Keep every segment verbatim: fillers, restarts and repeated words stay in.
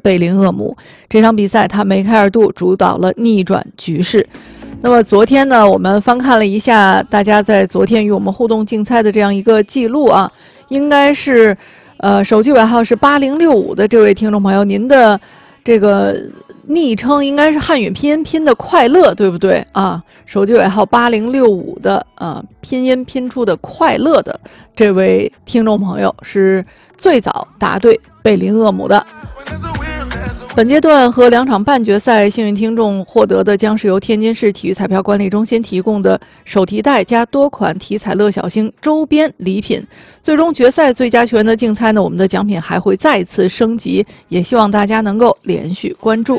贝林厄姆。这场比赛他梅开二度，主导了逆转局势。那么昨天呢，我们翻看了一下大家在昨天与我们互动竞猜的这样一个记录啊，应该是呃手机尾号是八零六五的这位听众朋友，您的这个昵称应该是汉语拼音拼的快乐，对不对啊？手机尾号八零六五的啊，拼音拼出的快乐的这位听众朋友是最早答对贝林厄姆的。本阶段和两场半决赛幸运听众获得的将是由天津市体育彩票管理中心提供的手提袋加多款体彩乐小星周边礼品。最终决赛最佳球员的竞猜呢，我们的奖品还会再次升级，也希望大家能够连续关注。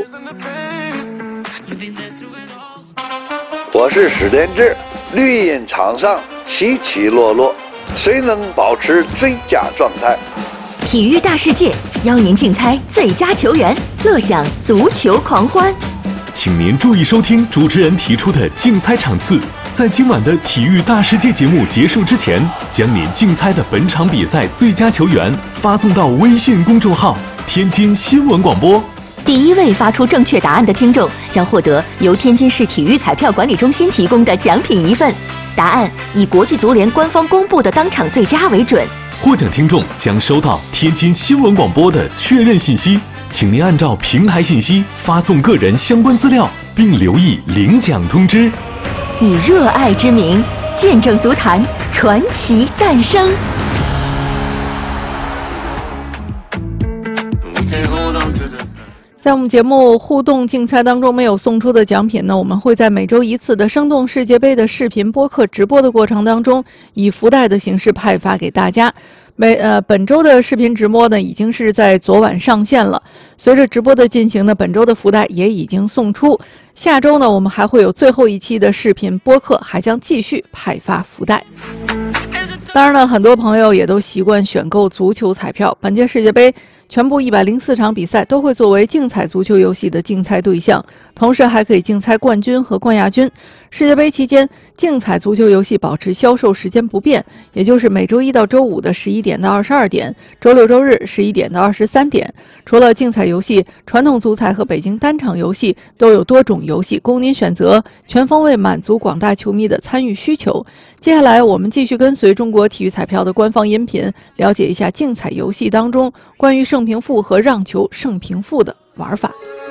我是史殿志，绿茵场上起起落落，谁能保持最佳状态？ 体育大世界邀您竞猜最佳球员，乐享足球狂欢。 请您注意收听主持人提出的竞猜场次，在今晚的体育大世界节目结束之前，将您竞猜的本场比赛最佳球员发送到微信公众号天津新闻广播。 第一位发出正确答案的听众将获得由天津市体育彩票管理中心提供的奖品一份，答案以国际足联官方公布的当场最佳为准。 获奖听众将收到天津新闻广播的确认信息，请您按照平台信息发送个人相关资料，并留意领奖通知。 以热爱之名，见证足坛传奇诞生。 在我们节目互动竞猜当中没有送出的奖品呢，我们会在每周一次的生动世界杯的视频播客直播的过程当中，以福袋的形式派发给大家。每呃本周的视频直播呢，已经是在昨晚上线了。随着直播的进行呢，本周的福袋也已经送出。下周呢，我们还会有最后一期的视频播客，还将继续派发福袋。当然了，很多朋友也都习惯选购足球彩票。本届世界杯全部一百零四场比赛都会作为竞彩足球游戏的竞猜对象，同时还可以竞猜冠军和冠亚军。世界杯期间，竞彩足球游戏保持销售时间不变，也就是每周一到周五的十一点到二十二点，周六周日十一点到二十三点。除了竞彩游戏，传统足彩和北京单场游戏都有多种游戏供您选择，全方位满足广大球迷的参与需求。接下来，我们继续跟随中国体育彩票的官方音频，了解一下竞彩游戏当中关于胜平负和让球胜平负的玩法。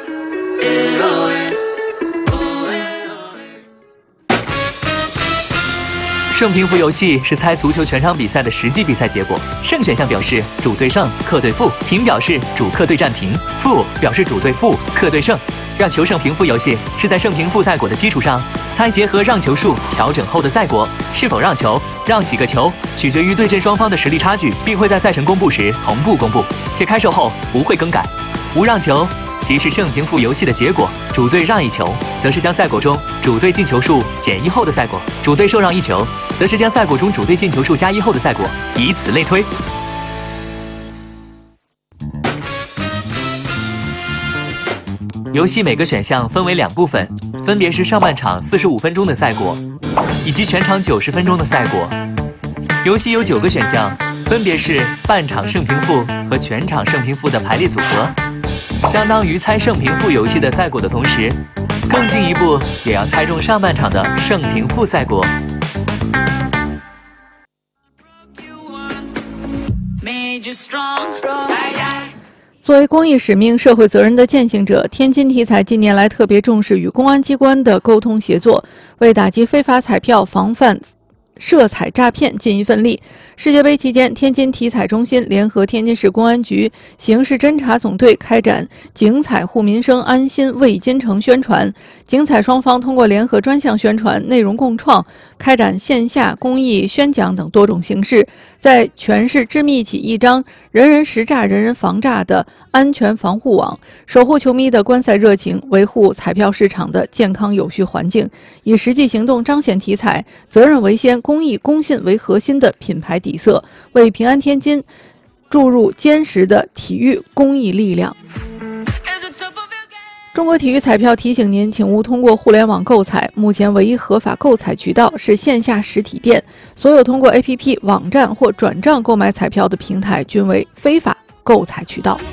胜平负游戏是猜足球全场比赛的实际比赛结果，胜选项表示主对胜，客对负；平表示主客对战平；负表示主对负，客对胜。让球胜平负游戏是在胜平负赛果的基础上，猜结合让球数调整后的赛果，是否让球、让几个球，取决于对阵双方的实力差距，并会在赛程公布时同步公布，且开售后不会更改。无让球即是胜平负游戏的结果，主队让一球，则是将赛果中主队进球数减一后的赛果；主队受让一球，则是将赛果中主队进球数加一后的赛果，以此类推。游戏每个选项分为两部分，分别是上半场四十五分钟的赛果，以及全场九十分钟的赛果。游戏有九个选项，分别是半场胜平负和全场胜平负的排列组合。相当于猜胜平负游戏的赛果的同时，更进一步也要猜中上半场的胜平负赛果。 作为公益使命、社会责任的践行者，天津体彩近年来特别重视与公安机关的沟通协作，为打击非法彩票、防范涉彩诈骗尽一份力。世界杯期间，天津体彩中心联合天津市公安局刑事侦查总队开展警彩护民生、安心为金城宣传。警彩双方通过联合专项宣传、内容共创，开展线下公益宣讲等多种形式，在全市织密起一张人人识诈、人人防诈的安全防护网，守护球迷的观赛热情，维护彩票市场的健康有序环境，以实际行动彰显体彩责任为先、公益公信为核心的品牌底色，为平安天津注入坚实的体育公益力量。中国体育彩票提醒您，请勿通过互联网购彩。目前唯一合法购彩渠道是线下实体店，所有通过 A P P、网站或转账购买彩票的平台均为非法购彩渠道。